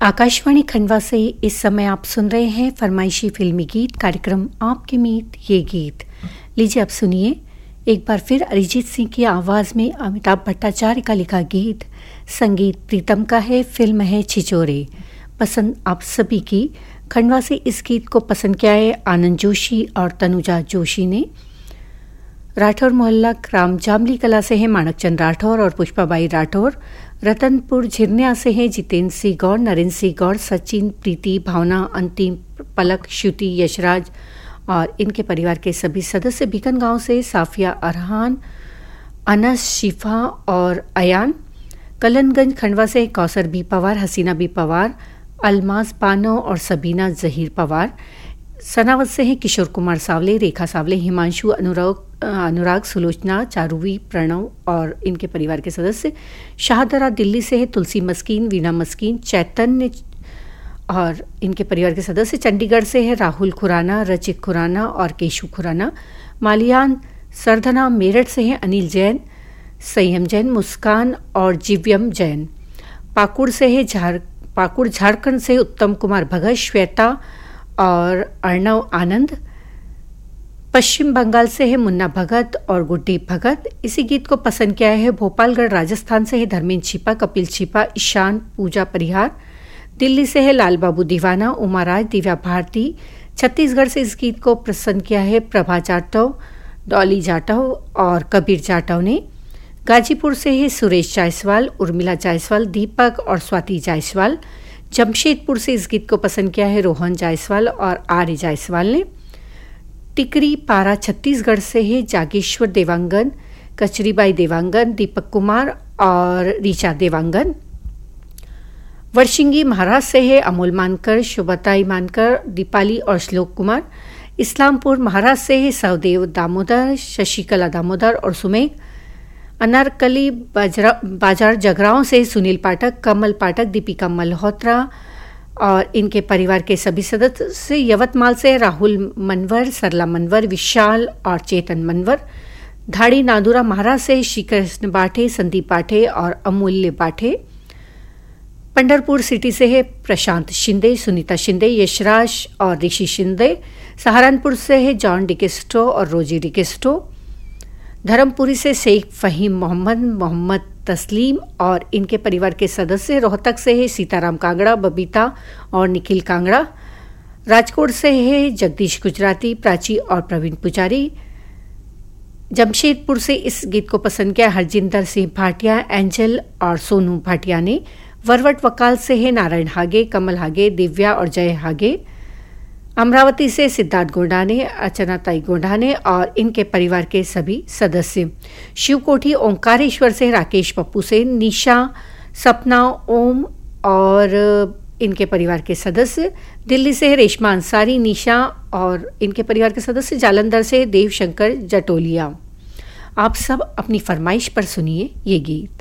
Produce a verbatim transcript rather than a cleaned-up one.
आकाशवाणी खंडवा से इस समय आप सुन रहे हैं फरमाइशी फिल्मी गीत कार्यक्रम आपके मीत ये गीत। लीजिए आप सुनिए एक बार फिर अरिजीत सिंह की आवाज़ में अमिताभ भट्टाचार्य का लिखा गीत। संगीत प्रीतम का है, फिल्म है छिछोरे। पसंद आप सभी की। खंडवा से इस गीत को पसंद किया है आनंद जोशी और तनुजा जोशी ने। राठौर मोहल्ला ग्राम जामली कला से है माणकचंद राठौर और पुष्पाबाई राठौर। रतनपुर झिरनिया से है जितेंद्र सिंह गौड़, नरेंद्र सिंह गौड़, सचिन, प्रीति, भावना, अंतिम, पलक, श्रुति, यशराज और इनके परिवार के सभी सदस्य। बीकन गांव से साफिया अरहान, अनस, शिफा और अयान। कलनगंज खंडवा से कौसर बी पवार, हसीना बी पवार, अलमाज पानो और सबीना जहीर पवार। सनावत से हैं किशोर कुमार सावले, रेखा सावले, हिमांशु, अनुराग अनुराग सुलोचना, चारुवी, प्रणव और इनके परिवार के सदस्य। शाहदरा दिल्ली से है तुलसी मस्कीन, वीणा मस्कीन, चैतन्य और इनके परिवार के सदस्य। चंडीगढ़ से है राहुल खुराना, रचित खुराना और केशु खुराना। मालियान सरधना मेरठ से है अनिल जैन, संयम जैन, मुस्कान और जिव्यम जैन। पाकुड़ से है झार पाकुड़ झारखंड से उत्तम कुमार भगत, श्वेता और अर्णव आनंद। पश्चिम बंगाल से है मुन्ना भगत और गुड्डी भगत। इसी गीत को पसंद किया है भोपालगढ़ राजस्थान से है धर्मेंद्र छिपा, कपिल छिपा, ईशान, पूजा परिहार। दिल्ली से है लाल बाबू दीवाना, उमा राज, दिव्या भारती। छत्तीसगढ़ से इस गीत को पसंद किया है प्रभा जाटव, डॉली जाटव और कबीर जाटव ने। गाजीपुर से है सुरेश जायसवाल, उर्मिला जायसवाल, दीपक और स्वाति जायसवाल। जमशेदपुर से इस गीत को पसंद किया है रोहन जायसवाल और आर्य जायसवाल ने। टिकरी पारा छत्तीसगढ़ से है जागेश्वर देवांगन, कचरीबाई देवांगन, दीपक कुमार और रीचा देवांगन। वर्शिंगी महाराष्ट्र से है अमोल मानकर, शुभताई मानकर, दीपाली और श्लोक कुमार। इस्लामपुर महाराष्ट्र से है सहदेव दामोदर, शशिकला दामोदर और सुमेघ। अनारकली बाजार जगराओं से सुनील पाठक, कमल पाठक, दीपिका मल्होत्रा और इनके परिवार के सभी सदस्य। यवतमाल से राहुल मनवर, सरला मनवर, विशाल और चेतन मनवर। धाड़ी नादुरा महाराष्ट्र से श्री कृष्ण बाठे, संदीप बाठे और अमूल्य बाठे। पंढरपुर सिटी से है प्रशांत शिंदे, सुनीता शिंदे, यशराज और ऋषि शिंदे। सहारनपुर से है जॉन डिकेस्टो और रोजी डिकेस्टो। धर्मपुरी से शेख फहीम मोहम्मद, मोहम्मद तस्लीम और इनके परिवार के सदस्य। रोहतक से है सीताराम कांगड़ा, बबीता और निखिल कांगड़ा। राजकोट से है जगदीश गुजराती, प्राची और प्रवीण पुजारी। जमशेदपुर से इस गीत को पसंद किया हरजिंदर सिंह भाटिया, एंजल और सोनू भाटिया ने। वरवट वकाल से है नारायण हागे, कमल हागे, दिव्या और जय हागे। अमरावती से सिद्धार्थ गोंडाने, अर्चनाताई गोंडाने और इनके परिवार के सभी सदस्य। शिवकोठी ओंकारेश्वर से राकेश पप्पू से, निशा, सपना, ओम और इनके परिवार के सदस्य। दिल्ली से रेशमा अंसारी, निशा और इनके परिवार के सदस्य। जालंधर से देवशंकर जटोलिया। आप सब अपनी फरमाइश पर सुनिए ये गीत।